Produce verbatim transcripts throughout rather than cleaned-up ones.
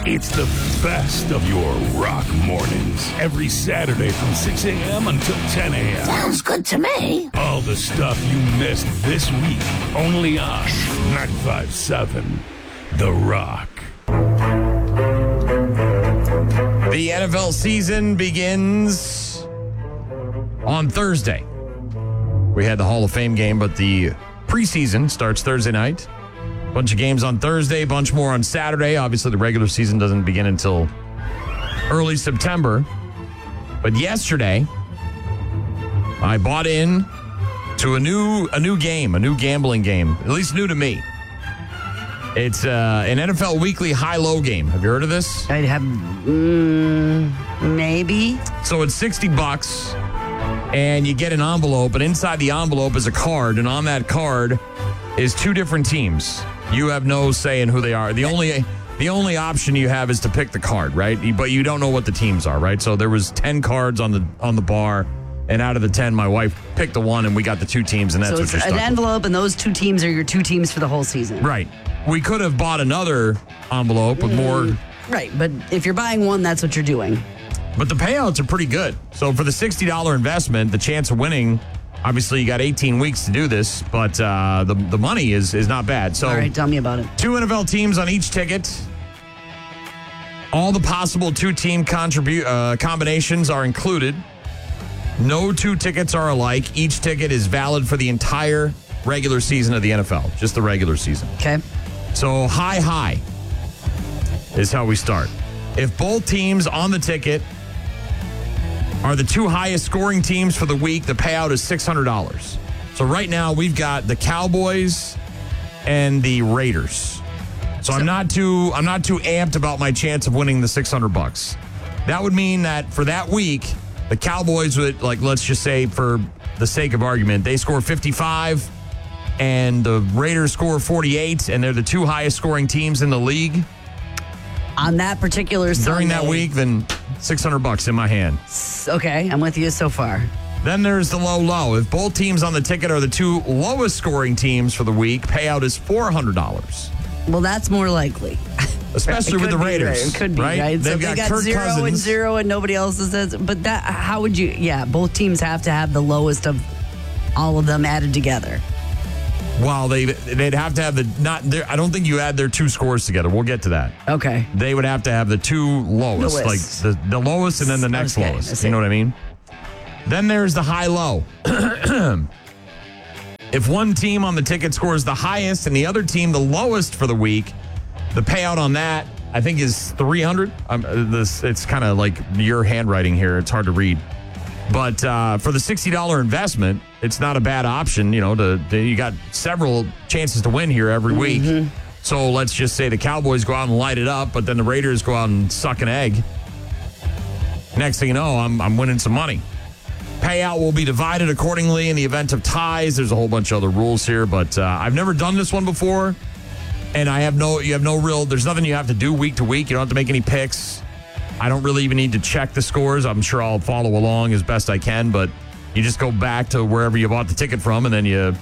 It's the best of your rock mornings. Every Saturday from six a.m. until ten a.m. Sounds good to me. All the stuff you missed this week. Only on ninety-five point seven The Rock. The N F L season begins on Thursday. We had the Hall of Fame game, but the preseason starts Thursday night. Bunch of games on Thursday, bunch more on Saturday. Obviously, the regular season doesn't begin until early September. But yesterday, I bought in to a new a new game, a new gambling game, at least new to me. It's uh, an N F L Weekly high-low game. Have you heard of this? I'd have, mm, maybe. So it's sixty bucks, and you get an envelope, and inside the envelope is a card, and on that card is two different teams. You have no say in who they are. The only the only option you have is to pick the card, right? But you don't know what the teams are, right? So there was ten cards on the on the bar, and out of the ten, my wife picked the one, and we got the two teams, and that's so what you're it's stuck an envelope, and those two teams are your two teams for the whole season. Right. We could have bought another envelope with more. Right, but if you're buying one, that's what you're doing. But the payouts are pretty good. So for the sixty dollars investment, the chance of winning, obviously you got eighteen weeks to do this, but uh, the the money is is not bad. So all right, tell me about it. Two N F L teams on each ticket. All the possible two-team contribu- uh, combinations are included. No two tickets are alike. Each ticket is valid for the entire regular season of the N F L, just the regular season. Okay. So high, high is how we start. If both teams on the ticket are the two highest scoring teams for the week, the payout is six hundred dollars. So right now we've got the Cowboys and the Raiders. So, so I'm not too I'm not too amped about my chance of winning the six hundred bucks. That would mean that for that week, the Cowboys would, like, let's just say for the sake of argument, they score fifty-five and the Raiders score forty-eight, and they're the two highest scoring teams in the league. On that particular Sunday. During that week, then six hundred bucks in my hand. Okay, I'm with you so far. Then there's the low, low. If both teams on the ticket are the two lowest scoring teams for the week, payout is four hundred dollars. Well, that's more likely. Especially with the Raiders. Right. It could be, right? right? So They've they got, got Kirk zero Cousins. and zero and nobody else says. But that, how would you, yeah, both teams have to have the lowest of all of them added together. Well, they, they'd have to have the, not, I don't think you add their two scores together. We'll get to that. Okay. They would have to have the two lowest, Lowest. like the, the lowest and then the next Okay, lowest. You know what I mean? Then there's the high-low. If one team on the ticket scores the highest and the other team the lowest for the week, the payout on that, I think, is three hundred dollars. Um, this, it's kind of like your handwriting here. It's hard to read. But uh, for the sixty dollars investment, it's not a bad option. You know, to, to you got several chances to win here every week. Mm-hmm. So let's just say the Cowboys go out and light it up, but then the Raiders go out and suck an egg. Next thing you know, I'm I'm winning some money. Payout will be divided accordingly in the event of ties. There's a whole bunch of other rules here, but uh, I've never done this one before, and I have no. You have no real. There's nothing you have to do week to week. You don't have to make any picks. I don't really even need to check the scores. I'm sure I'll follow along as best I can, but you just go back to wherever you bought the ticket from, and then you.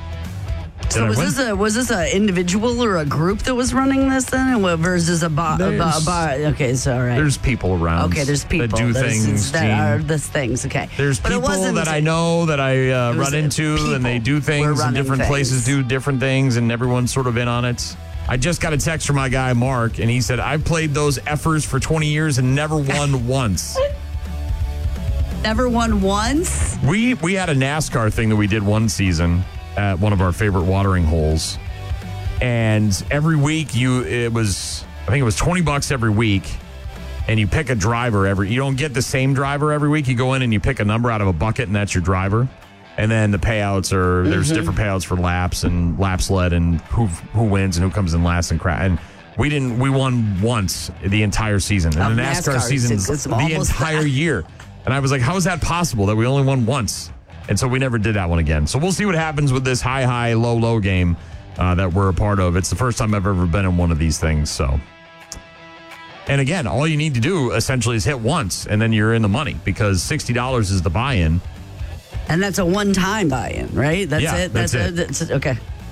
So was this a was this an individual or a group that was running this then, versus a bar? A bar, a bar? Okay, so all right. There's people around. Okay, there's people that do that things is, that Gene. are this things. Okay, There's but people that I know that I uh, run into, people and they do things, and different things. places do different things, and everyone's sort of in on it. I just got a text from my guy Mark, and he said, "I've played those effers for twenty years and never won once." Never won once? We we had a NASCAR thing that we did one season at one of our favorite watering holes, and every week you it was I think it was twenty bucks every week, and you pick a driver every. You don't get the same driver every week. You go in and you pick a number out of a bucket, and that's your driver. And then the payouts are there's mm-hmm. different payouts for laps and laps led and who who wins and who comes in last and crash. And we didn't we won once the entire season. And of the NASCAR, NASCAR season the entire that. year. And I was like, how is that possible that we only won once? And so we never did that one again. So we'll see what happens with this high, high, low, low game uh, that we're a part of. It's the first time I've ever been in one of these things. So, and again, all you need to do essentially is hit once, and then you're in the money because sixty dollars is the buy-in. And that's a one-time buy-in, right? That's yeah, it. That's, that's it. That's it. Okay.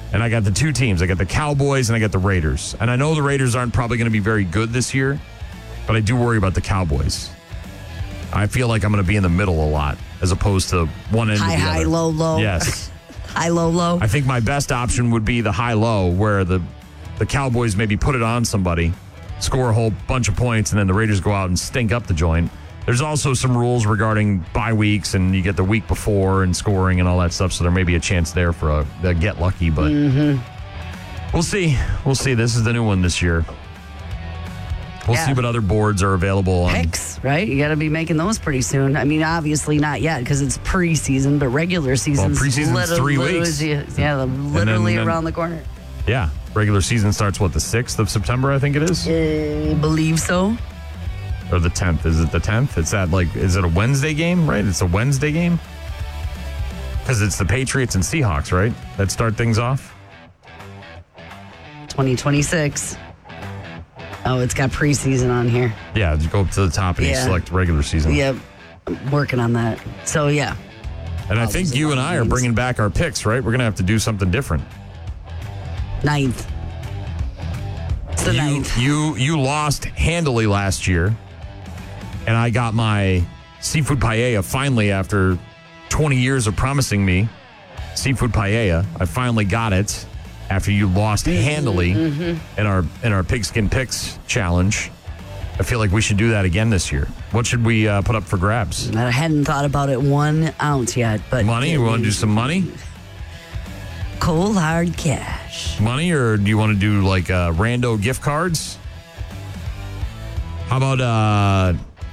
And I got the two teams. I got the Cowboys and I got the Raiders. And I know the Raiders aren't probably going to be very good this year, but I do worry about the Cowboys. I feel like I'm going to be in the middle a lot as opposed to one end high, of the high, other. low, low. Yes. High, low, low. I think my best option would be the high-low, where the, the Cowboys maybe put it on somebody, score a whole bunch of points, and then the Raiders go out and stink up the joint. There's also some rules regarding bye weeks, and you get the week before and scoring and all that stuff, so there may be a chance there for a, a get lucky, but mm-hmm. we'll see. We'll see. This is the new one this year. We'll yeah. see what other boards are available. On. Picks, right? You got to be making those pretty soon. I mean, obviously not yet because it's preseason, but regular season's well, preseason's three weeks. Yeah, literally then, around the corner. Yeah. Regular season starts, what, the sixth of September, I think it is? I believe so. Or the tenth. Is it the tenth? It's at like, is it a Wednesday game, right? It's a Wednesday game? Because it's the Patriots and Seahawks, right? That start things off? twenty twenty-six. Oh, it's got preseason on here. Yeah, you go up to the top and yeah. you select regular season. Yep. I'm working on that. So, yeah. And I think you and I are bringing back our picks, right? We're going to have to do something different. Ninth. It's the you, ninth. You, you lost handily last year. And I got my seafood paella finally after twenty years of promising me seafood paella. I finally got it after you lost handily mm-hmm. in our in our Pigskin Picks challenge. I feel like we should do that again this year. What should we uh, put up for grabs? I hadn't thought about it one ounce yet, but money. You want to do some money? Cold hard cash. Money, or do you want to do like uh, rando gift cards? How about uh,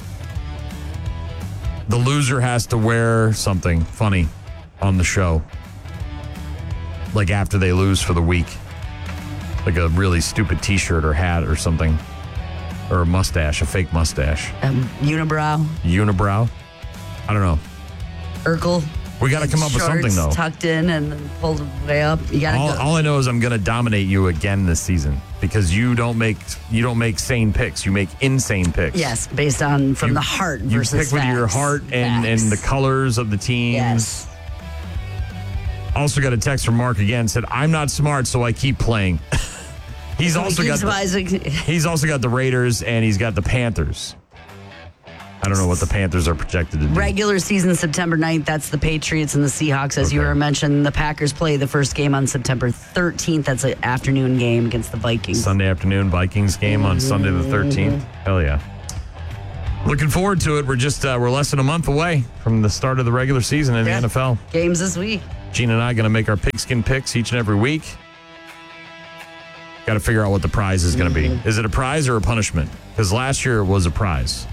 the loser has to wear something funny on the show? Like after they lose for the week. Like a really stupid t-shirt or hat or something. Or a mustache, a fake mustache. Um, unibrow. Unibrow? I don't know. Urkel. We got to come up with something, though. Tucked in and then pulled way up. You got to all, go. all I know is I'm going to dominate you again this season because you don't make you don't make sane picks. You make insane picks. Yes, based on from you, the heart versus You pick facts. with your heart and, and the colors of the teams. Yes. Also got a text from Mark again. Said, I'm not smart, so I keep playing. he's so also he got the, he's also got the Raiders and he's got the Panthers. I don't know what the Panthers are projected to do. Regular season September ninth. That's the Patriots and the Seahawks, as okay. you were mentioned. The Packers play the first game on September thirteenth. That's an afternoon game against the Vikings. Sunday afternoon Vikings game mm-hmm. on Sunday the thirteenth. Hell yeah. Looking forward to it. We're just uh, we're less than a month away from the start of the regular season in yeah. the N F L. Games this week. Gene and I are going to make our pigskin picks each and every week. Got to figure out what the prize is going to mm-hmm. be. Is it a prize or a punishment? Because last year it was a prize.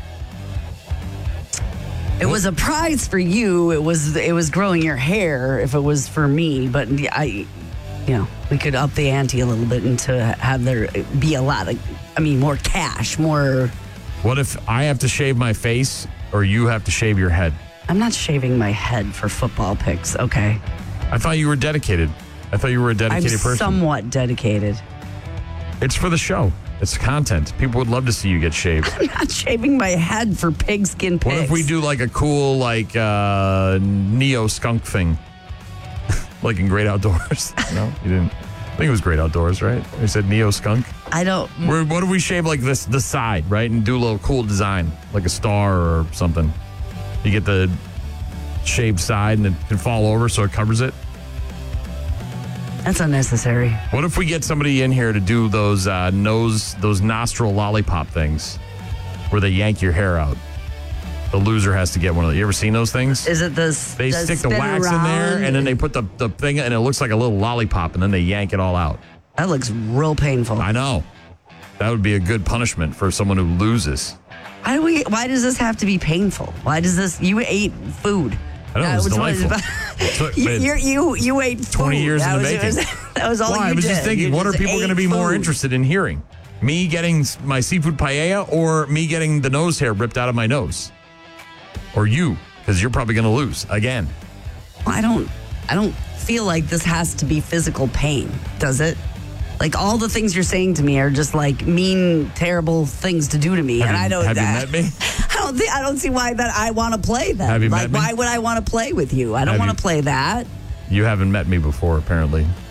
It was a prize for you. It was it was growing your hair if it was for me. But I, you know, we could up the ante a little bit and to have there be a lot of, I mean, more cash, more. What if I have to shave my face or you have to shave your head? I'm not shaving my head for football picks, okay? I thought you were dedicated. I thought you were a dedicated I'm person. Somewhat dedicated. It's for the show. It's content. People would love to see you get shaved. I'm not shaving my head for pigskin picks. What if we do like a cool, like, uh, Neo skunk thing? Like in Great Outdoors? No, you didn't. I think it was Great Outdoors, right? You said Neo skunk? I don't. We're, what if we shave like this, the side, right? And do a little cool design, like a star or something. You get the shaved side and it can fall over so it covers it. That's unnecessary. What if we get somebody in here to do those uh, nose, those nostril lollipop things where they yank your hair out? The loser has to get one of those. You ever seen those things? Is it this? They stick the wax in there and then they put the, the thing and it looks like a little lollipop and then they yank it all out. That looks real painful. I know. That would be a good punishment for someone who loses. Why do we? Why does this have to be painful? Why does this? You ate food. I know, it was delightful. you, you, you, you ate food. twenty years that in the was, making. Was, that was all well, you I was did. just thinking, you what just are people going to be food. more interested in hearing? Me getting my seafood paella or me getting the nose hair ripped out of my nose? Or you, because you're probably going to lose again. Well, I don't, I don't feel like this has to be physical pain, does it? Like all the things you're saying to me are just like mean, terrible things to do to me, have and you, I don't. Have I, you met me? I don't think. I don't see why that I want to play that. Have you like, met me? Why would I want to play with you? I don't want to play that. You haven't met me before, apparently.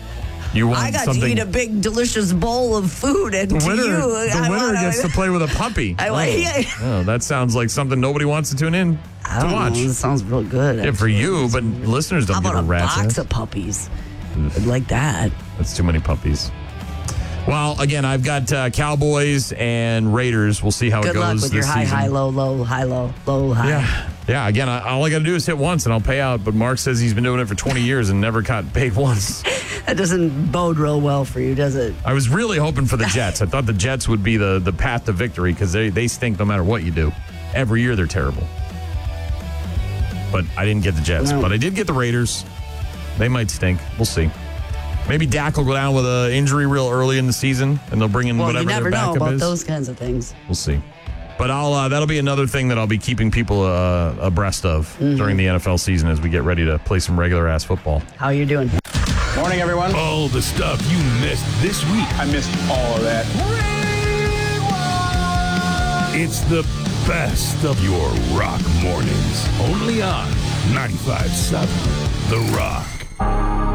You want I got something. to eat a big, delicious bowl of food, and the to winner, you, the I winner wanna, gets to play with a puppy. I oh. want- yeah. Oh, that sounds like something nobody wants to tune in I to don't watch. know, this sounds real good. Yeah, for actually. you, but listeners How don't give about a a rat's box ass. of puppies like that? That's too many puppies. Well, again, I've got uh, Cowboys and Raiders. We'll see how Good it goes luck with this your high, season. high, low, low, high, low, low, high. Yeah. Yeah, again, I, all I got to do is hit once and I'll pay out. But Mark says he's been doing it for twenty years and never got paid once. That doesn't bode real well for you, does it? I was really hoping for the Jets. I thought the Jets would be the, the path to victory because they, they stink no matter what you do. Every year they're terrible. But I didn't get the Jets. No. But I did get the Raiders. They might stink. We'll see. Maybe Dak will go down with an injury real early in the season and they'll bring in Well, whatever you never their know backup about is. those kinds of things. We'll see. But I'll uh, that'll be another thing that I'll be keeping people uh, abreast of Mm-hmm. during the N F L season as we get ready to play some regular ass football. How you doing? Morning, everyone. All the stuff you missed this week. I missed all of that. It's the best of your rock mornings. Only on ninety-five point seven The Rock.